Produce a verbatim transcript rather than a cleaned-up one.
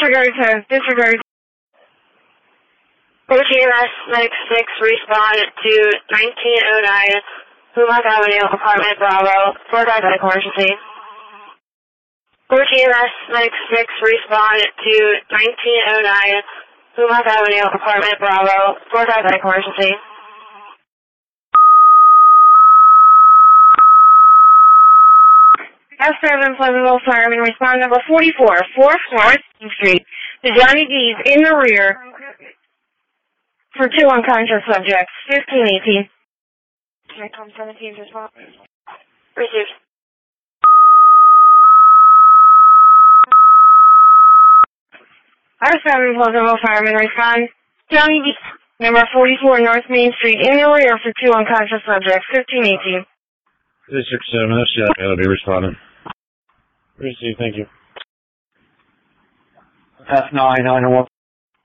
Disregard ten. Disregard. O T M S Medic six responded to nineteen oh nine Humac Avenue, apartment Bravo, for diabetic emergency. O T M S Medic six responded to nineteen oh nine Humac Avenue, apartment Bravo, for diabetic emergency. F seven Pleasantville Fireman, respond number forty-four, fourth North Main Street, to Johnny D's in the rear for two unconscious subjects, fifteen eighteen. Tricom seventeen, respond. Received. F seven Pleasantville Fireman, respond. Johnny D, number forty-four North Main Street, in the rear for two unconscious subjects, fifteen eighteen. District seven, that's Jack. I'll be responding. Received, thank you. F nine nine one.